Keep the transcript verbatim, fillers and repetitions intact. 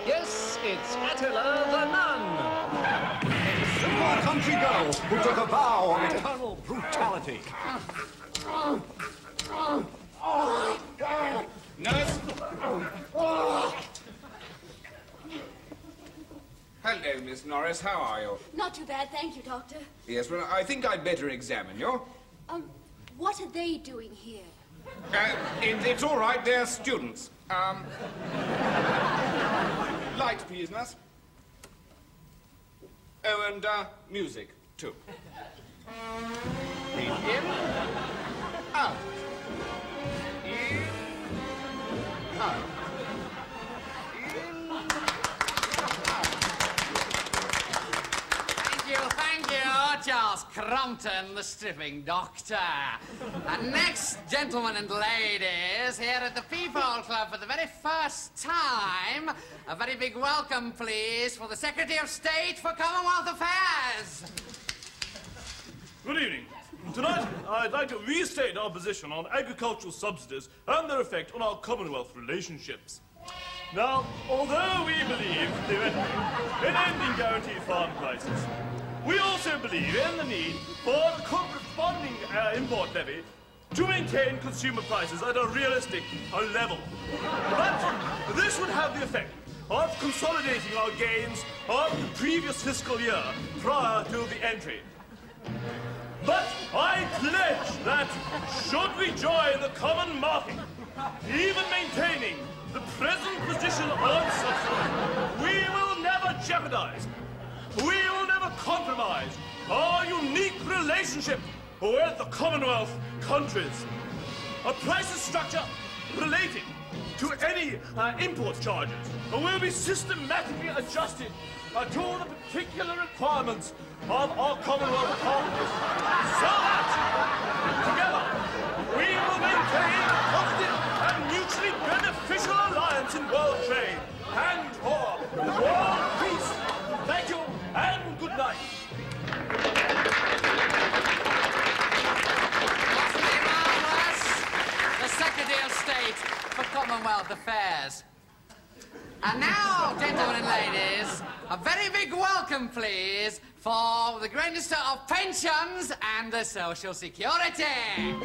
Yes, it's Attila the Nun. A simple country girl who took a vow of eternal brutality. Nurse? Hello, Miss Norris. How are you? Not too bad, thank you, Doctor. Yes, well, I think I'd better examine you. Um, what are they doing here? Uh, it, it's all right. They're students. Um, light, please, nurse. Oh, and uh, music, too. Breathe in. Out. In. Out. In. Out. Thank you, thank you, Charles Crumpton, the stripping doctor. And next, gentlemen and ladies, here at the Peephole Club for the very first time, a very big welcome, please, for the Secretary of State for Commonwealth Affairs. Good evening. Tonight, I'd like to restate our position on agricultural subsidies and their effect on our Commonwealth relationships. Now, although we believe theoretically in ending guaranteed farm prices, we also believe in the need for a corresponding uh, import levy to maintain consumer prices at a realistic uh, level. But this would have the effect of consolidating our gains of the previous fiscal year prior to the entry. But I pledge that should we join the common market, even maintaining the present position on subsidy, we will never jeopardize, we will never compromise our unique relationship with the Commonwealth countries. A pricing structure relating to any uh, import charges will be systematically adjusted uh, to the particular requirements of our Commonwealth partners, so that together we will maintain a positive and mutually beneficial alliance in world trade and for world peace. Thank you and good night. Absolutely marvellous. The Secretary of State for Commonwealth Affairs. And now, gentlemen and ladies, a very big welcome, please, for the Great Minister of Pensions and the Social Security.